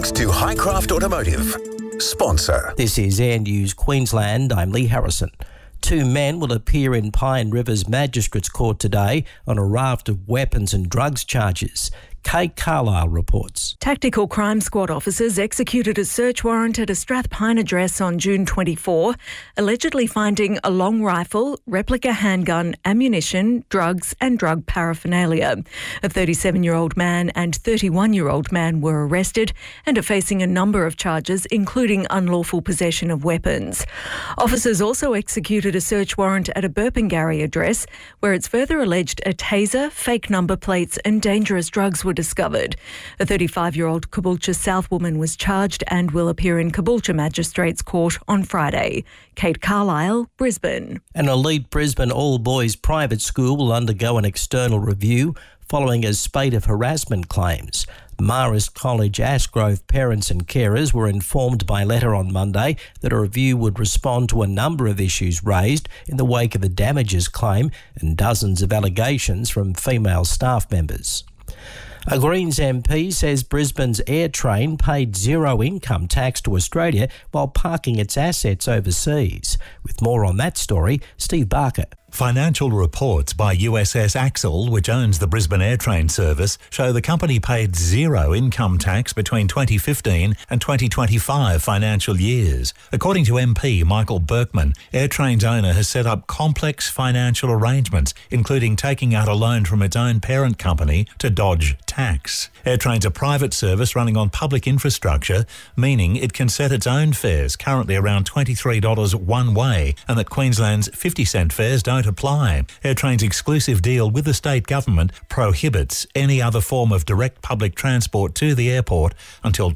Thanks to Highcraft Automotive. Sponsor. This is Air News Queensland. I'm Lee Harrison. 2 men will appear in Pine River's Magistrates Court today on a raft of weapons and drugs charges. Kate Carlisle reports. Tactical Crime Squad officers executed a search warrant at a Strathpine address on June 24, allegedly finding a long rifle, replica handgun, ammunition, drugs and drug paraphernalia. A 37-year-old man and 31-year-old man were arrested and are facing a number of charges, including unlawful possession of weapons. Officers also executed a search warrant at a Burpengary address where it's further alleged a taser, fake number plates and dangerous drugs were discovered. A 35-year-old Caboolture South woman was charged and will appear in Caboolture Magistrates Court on Friday. Kate Carlisle, Brisbane. An elite Brisbane all-boys private school will undergo an external review following a spate of harassment claims. Marist College Ashgrove parents and carers were informed by letter on Monday that a review would respond to a number of issues raised in the wake of a damages claim and dozens of allegations from female staff members. A Greens MP says Brisbane's AirTrain paid zero income tax to Australia while parking its assets overseas. With more on that story, Steve Barker. Financial reports by USS Axel, which owns the Brisbane AirTrain service, show the company paid zero income tax between 2015 and 2025 financial years. According to MP Michael Berkman, AirTrain's owner has set up complex financial arrangements, including taking out a loan from its own parent company to dodge tax. AirTrain's a private service running on public infrastructure, meaning it can set its own fares, currently around $23 one way, and that Queensland's 50-cent fares don't apply. AirTrain's exclusive deal with the state government prohibits any other form of direct public transport to the airport until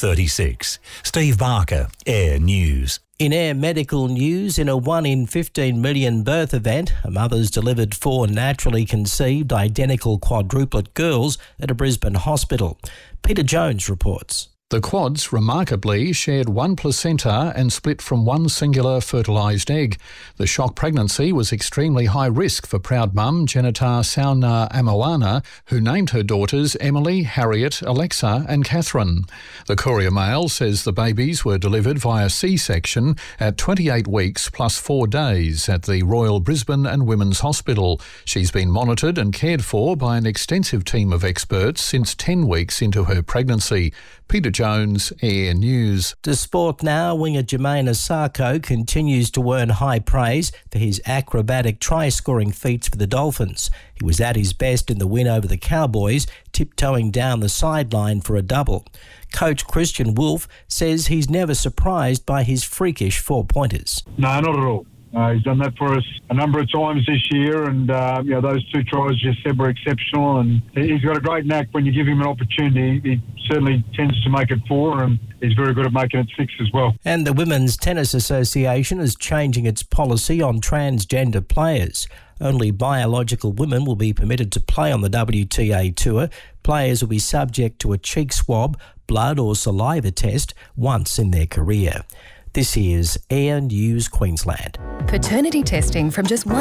2036. Steve Barker, Air News. In Air Medical News, in a 1 in 15 million birth event, a mother's delivered 4 naturally conceived identical quadruplet girls at a Brisbane hospital. Peter Jones reports. The quads remarkably shared one placenta and split from one singular fertilised egg. The shock pregnancy was extremely high risk for proud mum Jennifer Sauna Amoana, who named her daughters Emily, Harriet, Alexa and Catherine. The Courier Mail says the babies were delivered via C-section at 28 weeks plus 4 days at the Royal Brisbane and Women's Hospital. She's been monitored and cared for by an extensive team of experts since 10 weeks into her pregnancy. Peter Jones, Air News. To sport now, winger Jermaine Asako continues to earn high praise for his acrobatic try-scoring feats for the Dolphins. He was at his best in the win over the Cowboys, tiptoeing down the sideline for a double. Coach Christian Wolf says he's never surprised by his freakish 4-pointers. No, not at all. He's done that for us a number of times this year, and those 2 tries just said were exceptional, and he's got a great knack. When you give him an opportunity, he certainly tends to make it 4, and he's very good at making it 6 as well. And the Women's Tennis Association is changing its policy on transgender players. Only biological women will be permitted to play on the WTA Tour. Players will be subject to a cheek swab, blood or saliva test once in their career. This is Air News Queensland. Paternity testing from just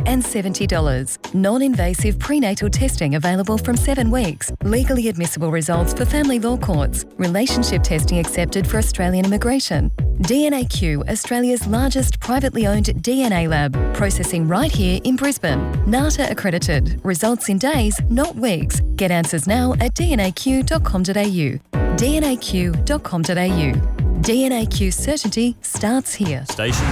$170. Non-invasive prenatal testing available from 7 weeks. Legally admissible results for family law courts. Relationship testing accepted for Australian immigration. DNAQ, Australia's largest privately owned DNA lab. Processing right here in Brisbane. NATA accredited. Results in days, not weeks. Get answers now at dnaq.com.au. dnaq.com.au. DNAQ certainty starts here. Stations.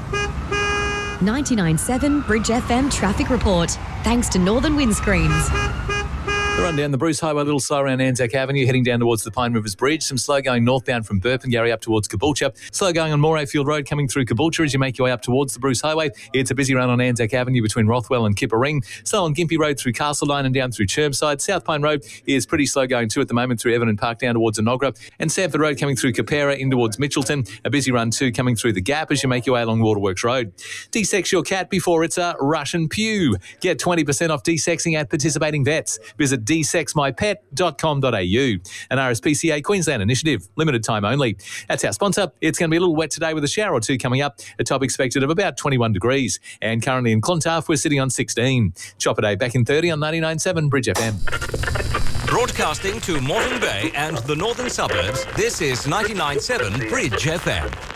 99.7 Bridge FM traffic report. Thanks to Northern Windscreens. The run down the Bruce Highway, a little slow around Anzac Avenue, heading down towards the Pine Rivers Bridge. Some slow going northbound from Burpengary up towards Caboolture. Slow going on Morayfield Road coming through Caboolture as you make your way up towards the Bruce Highway. It's a busy run on Anzac Avenue between Rothwell and Kippa-Ring. Slow on Gympie Road through Castleline and down through Chermside. South Pine Road is pretty slow going too at the moment through Everton Park down towards Enoggera. And Sanford Road coming through Capera in towards Mitchelton. A busy run too coming through the Gap as you make your way along Waterworks Road. Desex your cat before it's a Russian pew. Get 20% off desexing at participating vets. Visit desexmypet.com.au. An RSPCA Queensland initiative, limited time only. That's our sponsor. It's going to be a little wet today with a shower or two coming up. A top expected of about 21 degrees. And currently in Clontarf, we're sitting on 16. Chopper Day back in 30 on 99.7 Bridge FM. Broadcasting to Moreton Bay and the northern suburbs, this is 99.7 Bridge FM.